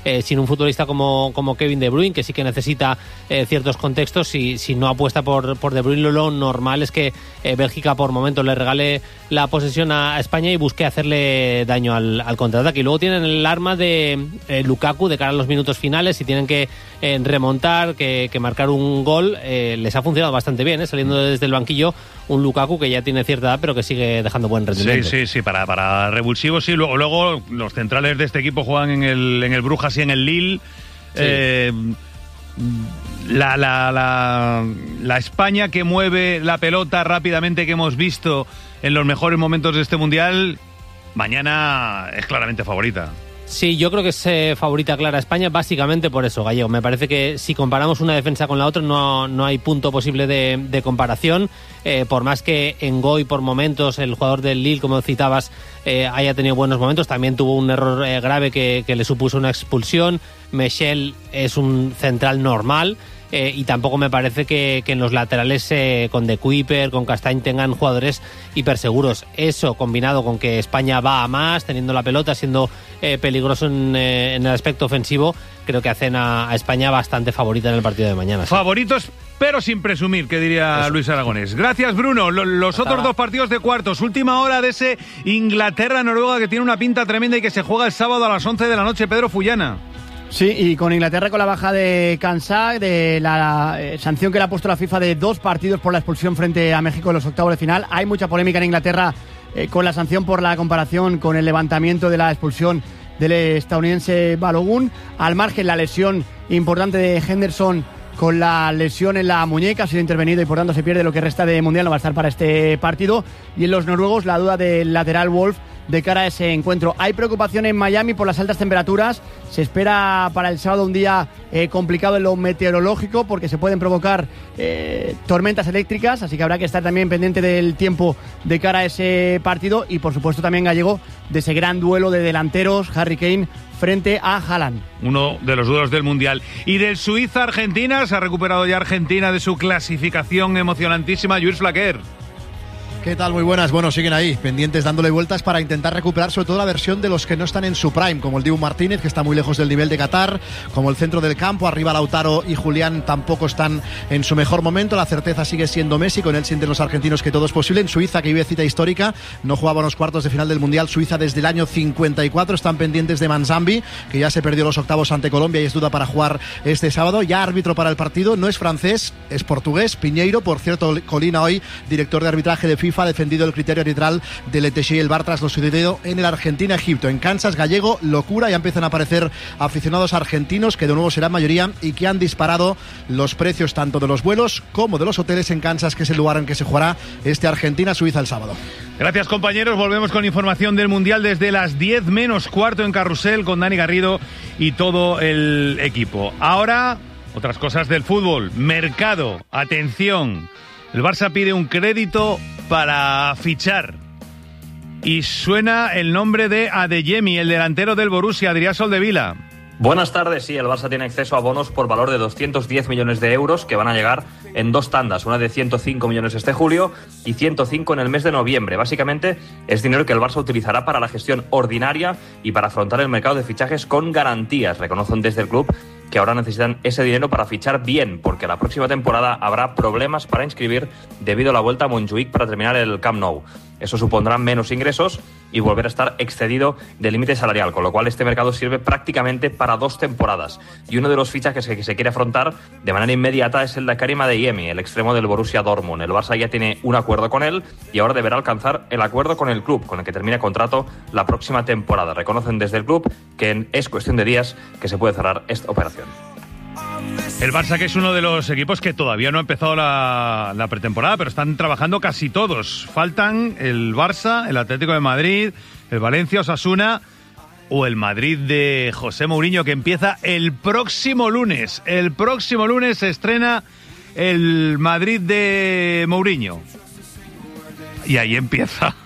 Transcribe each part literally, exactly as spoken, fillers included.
eh, sin un futbolista como, como Kevin De Bruyne, que sí que necesita eh, ciertos contextos. Si, si no apuesta por, por De Bruyne, lo normal es que eh, Bélgica por momentos le regale la posesión a España y busque hacerle daño al, al contraataque. Y luego tienen el arma de eh, Lukaku de cara a los minutos finales. Si tienen que eh, remontar, que, que marcar un gol, eh, les ha funcionado bastante bien, ¿eh? Saliendo desde el banquillo un Lukaku que ya tiene cierta edad, pero que sigue dejando buen rendimiento. Sí, sí, sí, para, para revulsivos, sí. Luego, luego los centrales de este equipo juegan en el, en el Brujas y en el Lille. Sí. Eh, la, la, la, la España que mueve la pelota rápidamente, que hemos visto en los mejores momentos de este Mundial, mañana es claramente favorita. Sí, yo creo que es eh, favorita clara España, básicamente por eso, Gallego. Me parece que si comparamos una defensa con la otra no, no hay punto posible de, de comparación. Eh, por más que Ngoy por momentos, el jugador del Lille, como citabas, eh, haya tenido buenos momentos, también tuvo un error eh, grave que, que le supuso una expulsión. Michel es un central normal. Eh, y tampoco me parece que, que en los laterales eh, con De Kuyper, con Castañ tengan jugadores hiperseguros. Eso combinado con que España va a más, teniendo la pelota, siendo eh, peligroso en, eh, en el aspecto ofensivo, creo que hacen a, a España bastante favorita en el partido de mañana. ¿Sí? Favoritos, pero sin presumir, que diría Eso. Luis Aragonés. Gracias, Bruno. Los, los otros dos partidos de cuartos. Última hora de ese Inglaterra-Noruega, que tiene una pinta tremenda y que se juega el sábado a las once de la noche. Pedro Fullana. Sí, y con Inglaterra con la baja de Kansah, de la eh, sanción que le ha puesto la FIFA de dos partidos por la expulsión frente a México en los octavos de final. Hay mucha polémica en Inglaterra eh, con la sanción por la comparación con el levantamiento de la expulsión del estadounidense Balogun. Al margen, la lesión importante de Henderson con la lesión en la muñeca, ha sido intervenido y por tanto se pierde lo que resta de Mundial, no va a estar para este partido. Y en los noruegos, la duda del lateral Wolf de cara a ese encuentro. Hay preocupación en Miami por las altas temperaturas. Se espera para el sábado un día eh, complicado en lo meteorológico porque se pueden provocar eh, tormentas eléctricas, así que habrá que estar también pendiente del tiempo de cara a ese partido y por supuesto también, Gallego, de ese gran duelo de delanteros, Harry Kane frente a Haaland. Uno de los duelos del Mundial. Y del Suiza-Argentina, se ha recuperado ya Argentina de su clasificación emocionantísima. Lluís Flaquer. ¿Qué tal? Muy buenas. Bueno, siguen ahí, pendientes, dándole vueltas para intentar recuperar sobre todo la versión de los que no están en su prime, como el Dibu Martínez, que está muy lejos del nivel de Qatar, como el centro del campo, arriba Lautaro y Julián tampoco están en su mejor momento. La certeza sigue siendo Messi, con él sienten los argentinos que todo es posible. En Suiza, que vive cita histórica, no jugaba los cuartos de final del Mundial Suiza desde el año cincuenta y cuatro, están pendientes de Manzambi, que ya se perdió los octavos ante Colombia y es duda para jugar este sábado. Ya árbitro para el partido, no es francés, es portugués, Piñeiro, por cierto, Colina hoy, director de arbitraje de FIFA, ha defendido el criterio arbitral del E T G y el V A R tras lo sucedido en el Argentina-Egipto. En Kansas, Gallego, locura, ya empiezan a aparecer aficionados argentinos que de nuevo serán mayoría y que han disparado los precios tanto de los vuelos como de los hoteles en Kansas, que es el lugar en que se jugará este Argentina-Suiza el sábado. Gracias, compañeros. Volvemos con información del Mundial desde las diez menos cuarto en Carrusel con Dani Garrido y todo el equipo. Ahora, otras cosas del fútbol. Mercado, atención. El Barça pide un crédito para fichar y suena el nombre de Adeyemi, el delantero del Borussia, Adrián Soldevila. Buenas tardes, sí, el Barça tiene acceso a bonos por valor de doscientos diez millones de euros que van a llegar en dos tandas, una de ciento cinco millones este julio y ciento cinco en el mes de noviembre. Básicamente es dinero que el Barça utilizará para la gestión ordinaria y para afrontar el mercado de fichajes con garantías. Reconocen desde el club que ahora necesitan ese dinero para fichar bien, porque la próxima temporada habrá problemas para inscribir debido a la vuelta a Montjuïc para terminar el Camp Nou. Eso supondrá menos ingresos y volver a estar excedido del límite salarial, con lo cual este mercado sirve prácticamente para dos temporadas. Y uno de los fichajes que se quiere afrontar de manera inmediata es el de Karim Adeyemi, el extremo del Borussia Dortmund. El Barça ya tiene un acuerdo con él y ahora deberá alcanzar el acuerdo con el club, con el que termine contrato la próxima temporada. Reconocen desde el club que es cuestión de días que se puede cerrar esta operación. El Barça, que es uno de los equipos que todavía no ha empezado la, la pretemporada, pero están trabajando casi todos. Faltan el Barça, el Atlético de Madrid, el Valencia, Osasuna o el Madrid de José Mourinho, que empieza el próximo lunes. El próximo lunes se estrena el Madrid de Mourinho. Y ahí empieza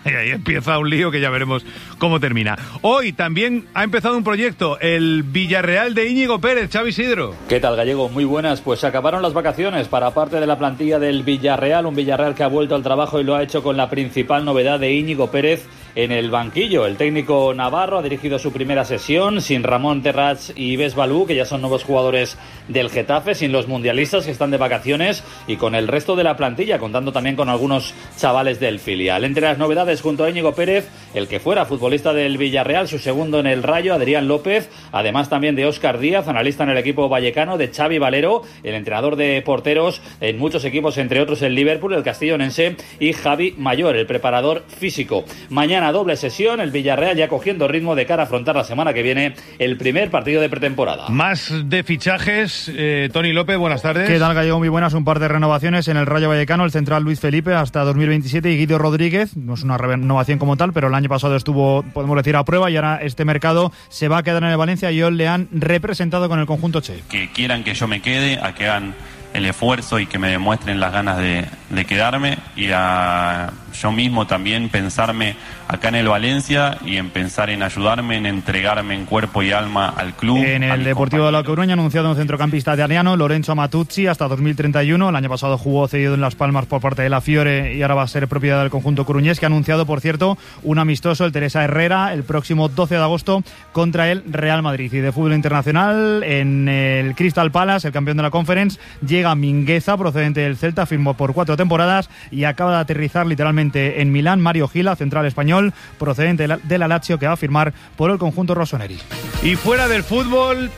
Y ahí empieza un lío que ya veremos cómo termina. Hoy también ha empezado un proyecto, el Villarreal de Íñigo Pérez. Xavi Isidro. ¿Qué tal, Gallego? Muy buenas. Pues se acabaron las vacaciones para parte de la plantilla del Villarreal, un Villarreal que ha vuelto al trabajo y lo ha hecho con la principal novedad de Íñigo Pérez en el banquillo. El técnico navarro ha dirigido su primera sesión sin Ramón Terrats y Bes Balú, que ya son nuevos jugadores del Getafe, sin los mundialistas que están de vacaciones y con el resto de la plantilla, contando también con algunos chavales del filial. Entre las novedades, junto a Íñigo Pérez, el que fuera futbolista del Villarreal, su segundo en el Rayo, Adrián López, además también de Óscar Díaz, analista en el equipo vallecano, de Xavi Valero, el entrenador de porteros en muchos equipos, entre otros el Liverpool, el Castellonense, y Javi Mayor, el preparador físico. Mañana doble sesión, el Villarreal ya cogiendo ritmo de cara a afrontar la semana que viene el primer partido de pretemporada. Más de fichajes, eh, Tony López, buenas tardes. ¿Qué tal, Gallego? Muy buenas, un par de renovaciones en el Rayo Vallecano, el central Luis Felipe hasta dos mil veintisiete y Guido Rodríguez, no es una renovación como tal, pero el año pasado estuvo, podemos decir, a prueba y ahora este mercado se va a quedar en el Valencia y hoy le han representado con el conjunto che. Que quieran que yo me quede, a que hagan el esfuerzo y que me demuestren las ganas de, de quedarme, y a yo mismo también pensarme acá en el Valencia y en pensar en ayudarme, en entregarme en cuerpo y alma al club. En el Deportivo de La Coruña ha anunciado un centrocampista italiano, Lorenzo Matuzzi, hasta dos mil treinta y uno. El año pasado jugó cedido en Las Palmas por parte de la Fiore y ahora va a ser propiedad del conjunto coruñés, que ha anunciado, por cierto, un amistoso, el Teresa Herrera, el próximo doce de agosto contra el Real Madrid. Y de fútbol internacional, en el Crystal Palace, el campeón de la Conference, llega Mingueza, procedente del Celta, firmó por cuatro temporadas y acaba de aterrizar literalmente en Milán Mario Gila, central español, procedente de la Lazio, que va a firmar por el conjunto rossoneri. Y fuera del fútbol,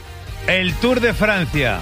el Tour de Francia,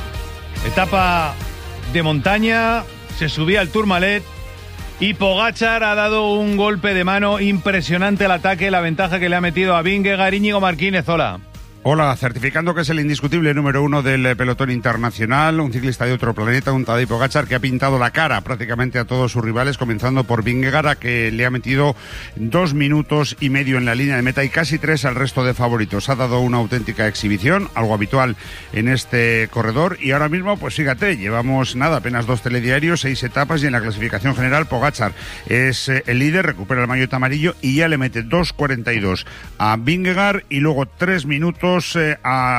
etapa de montaña, se subía al Tourmalet y Pogačar ha dado un golpe de mano impresionante al ataque, la ventaja que le ha metido a Vingegaard. Íñigo Martínez, hola. Hola, certificando que es el indiscutible número uno del pelotón internacional, un ciclista de otro planeta, un Tadej Pogačar que ha pintado la cara prácticamente a todos sus rivales, comenzando por Vingegaard, a que le ha metido dos minutos y medio en la línea de meta y casi tres al resto de favoritos. Ha dado una auténtica exhibición, algo habitual en este corredor, y ahora mismo, pues fíjate, llevamos nada, apenas dos telediarios, seis etapas, y en la clasificación general Pogačar es eh, el líder, recupera el maillot amarillo y ya le mete dos cuarenta y dos a Vingegaard y luego tres minutos Eh,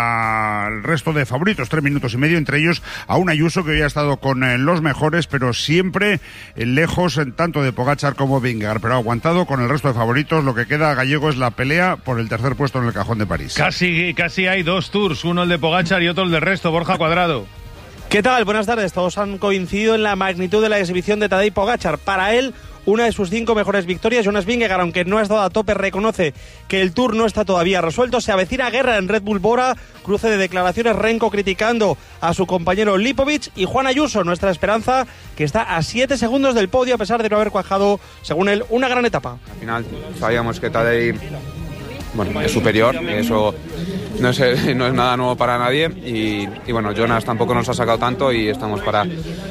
al resto de favoritos, tres minutos y medio, entre ellos a un Ayuso que hoy ha estado con eh, los mejores, pero siempre eh, lejos en tanto de Pogačar como Vingegaard, pero ha aguantado con el resto de favoritos. Lo que queda, Gallego, es la pelea por el tercer puesto en el cajón de París. Casi, casi hay dos tours, uno el de Pogačar y otro el del resto. Borja Cuadrado. ¿Qué tal? Buenas tardes. Todos han coincidido en la magnitud de la exhibición de Tadej Pogačar. Para él, una de sus cinco mejores victorias. Jonas Vingegaard, aunque no ha estado a tope, reconoce que el Tour no está todavía resuelto. Se avecina guerra en Red Bull Bora, cruce de declaraciones, Renko criticando a su compañero Lipovic, y Juan Ayuso, nuestra esperanza, que está a siete segundos del podio a pesar de no haber cuajado, según él, una gran etapa. Al final sabíamos que Tadej, bueno, es superior, eso no es, no es nada nuevo para nadie, y, y bueno, Jonas tampoco nos ha sacado tanto y estamos para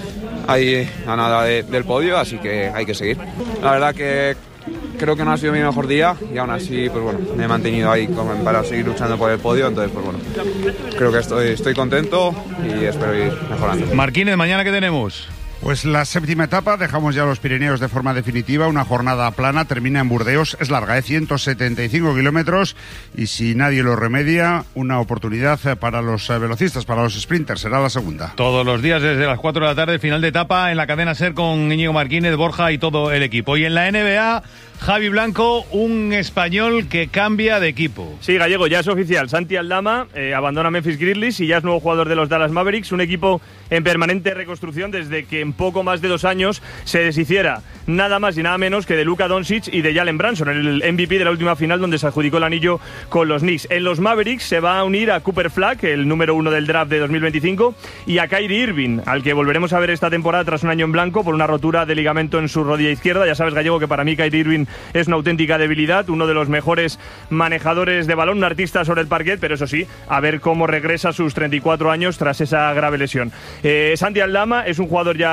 ahí a nada de, del podio, así que hay que seguir. La verdad que creo que no ha sido mi mejor día y aún así, pues bueno, me he mantenido ahí como para seguir luchando por el podio, entonces pues bueno, creo que estoy, estoy contento y espero ir mejorando. Martínez, ¿mañana qué tenemos? Pues la séptima etapa, dejamos ya los Pirineos de forma definitiva, una jornada plana, termina en Burdeos, es larga, ¿eh? ciento setenta y cinco kilómetros, y si nadie lo remedia, una oportunidad para los velocistas, para los sprinters, será la segunda. Todos los días desde las cuatro de la tarde, final de etapa en la cadena SER con Íñigo Martínez, Borja y todo el equipo. Y en la N B A, Javi Blanco, un español que cambia de equipo. Sí, Gallego, ya es oficial. Santi Aldama eh, abandona Memphis Grizzlies y ya es nuevo jugador de los Dallas Mavericks, un equipo en permanente reconstrucción desde que en poco más de dos años se deshiciera nada más y nada menos que de Luka Doncic y de Jalen Brunson, el M V P de la última final donde se adjudicó el anillo con los Knicks. En los Mavericks se va a unir a Cooper Flag, el número uno del draft de dos mil veinticinco, y a Kyrie Irving, al que volveremos a ver esta temporada tras un año en blanco por una rotura de ligamento en su rodilla izquierda. Ya sabes, Gallego, que para mí Kyrie Irving es una auténtica debilidad, uno de los mejores manejadores de balón, un artista sobre el parquet, pero eso sí, a ver cómo regresa a sus treinta y cuatro años tras esa grave lesión. Eh, Santi Aldama es un jugador ya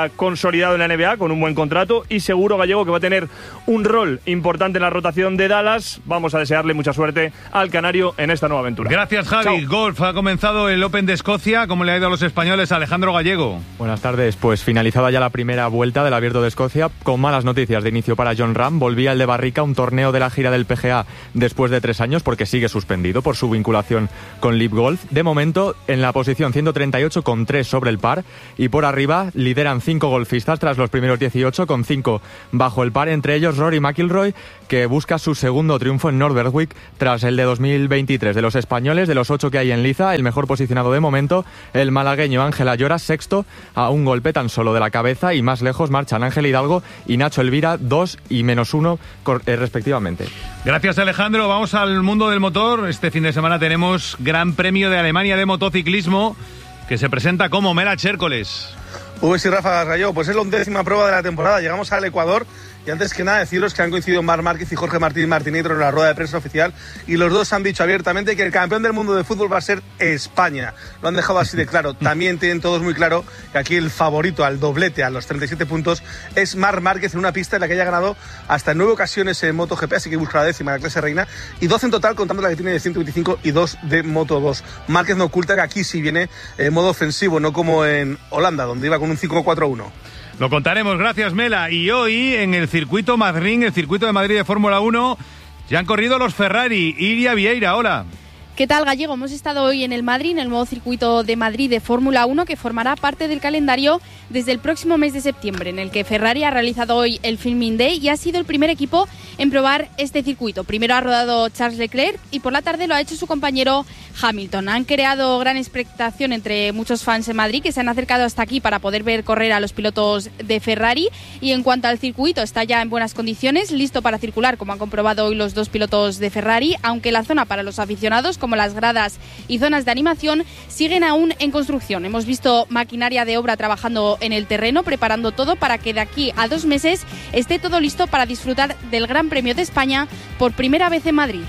ya consolidado en la N B A con un buen contrato y seguro, Gallego, que va a tener un rol importante en la rotación de Dallas. Vamos a desearle mucha suerte al canario en esta nueva aventura. Gracias, Javi. Chao. Golf, ha comenzado el Open de Escocia. ¿Cómo le ha ido a los españoles? Alejandro Gallego. Buenas tardes. Pues finalizada ya la primera vuelta del Abierto de Escocia, con malas noticias de inicio para Jon Rahm. Volvía el de Barrica, un torneo de la gira del P G A después de tres años, porque sigue suspendido por su vinculación con Live Golf. De momento, en la posición ciento treinta y ocho con tres sobre el par, y por arriba lideran cinco golfistas tras los primeros dieciocho con cinco bajo el par, entre ellos Rory McIlroy, que busca su segundo triunfo en Nordberwick tras el de dos mil veintitrés. De los españoles, de los ocho que hay en liza, el mejor posicionado de momento, el malagueño Ángel Ayora, sexto, a un golpe tan solo de la cabeza, y más lejos marchan Ángel Hidalgo y Nacho Elvira, dos y menos uno eh, respectivamente. Gracias, Alejandro. Vamos al mundo del motor. Este fin de semana tenemos Gran Premio de Alemania de motociclismo, que se presenta como Mela Chércoles. Uy, sí, Rafa Gallego, pues es la undécima prueba de la temporada. Llegamos al Ecuador y antes que nada deciros que han coincidido Marc Márquez y Jorge Martín Martinitro en la rueda de prensa oficial, y los dos han dicho abiertamente que el campeón del mundo de fútbol va a ser España. Lo han dejado así de claro. También tienen todos muy claro que aquí el favorito al doblete, a los treinta y siete puntos, es Marc Márquez, en una pista en la que haya ganado hasta nueve ocasiones en MotoGP, así que busca la décima en la clase reina, y doce en total contando la que tiene de ciento veinticinco y dos de Moto dos. Márquez no oculta que aquí sí viene en modo ofensivo, no como en Holanda, donde iba con un cinco cuatro uno. Lo contaremos, gracias, Mela. Y hoy en el circuito Madrid, el circuito de Madrid de Fórmula uno, ya han corrido los Ferrari. Iria Vieira, hola. ¿Qué tal, Gallego? Hemos estado hoy en el Madrid, en el nuevo circuito de Madrid de Fórmula uno, que formará parte del calendario desde el próximo mes de septiembre, en el que Ferrari ha realizado hoy el Filming Day y ha sido el primer equipo en probar este circuito. Primero ha rodado Charles Leclerc y por la tarde lo ha hecho su compañero Hamilton. Han creado gran expectación entre muchos fans en Madrid, que se han acercado hasta aquí para poder ver correr a los pilotos de Ferrari. Y en cuanto al circuito, está ya en buenas condiciones, listo para circular, como han comprobado hoy los dos pilotos de Ferrari, aunque la zona para los aficionados, como las gradas y zonas de animación, siguen aún en construcción. Hemos visto maquinaria de obra trabajando en el terreno, preparando todo para que de aquí a dos meses esté todo listo para disfrutar del Gran Premio de España por primera vez en Madrid.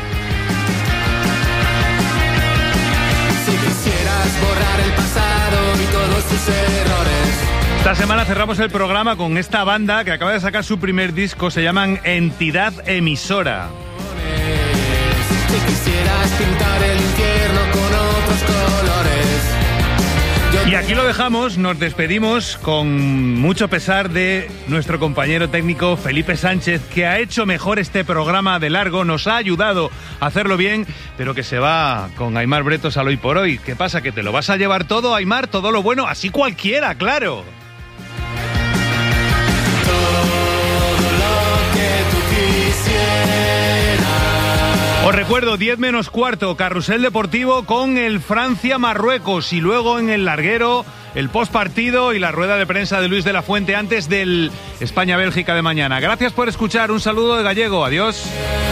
Si quisieras borrar el pasado y todos tus errores. Esta semana cerramos el programa con esta banda que acaba de sacar su primer disco, se llaman Entidad Emisora. Si quisieras pintar el infierno con otros colores. Y aquí lo dejamos, nos despedimos con mucho pesar de nuestro compañero técnico Felipe Sánchez, que ha hecho mejor este programa de largo, nos ha ayudado a hacerlo bien, pero que se va con Aimar Bretos al Hoy por Hoy. ¿Qué pasa? ¿Que te lo vas a llevar todo, Aimar? Todo lo bueno, así cualquiera, claro. Todo lo que tú quisieras. Os recuerdo, diez menos cuarto, carrusel deportivo con el Francia-Marruecos, y luego en el larguero el postpartido y la rueda de prensa de Luis de la Fuente antes del España-Bélgica de mañana. Gracias por escuchar, un saludo de Gallego, adiós.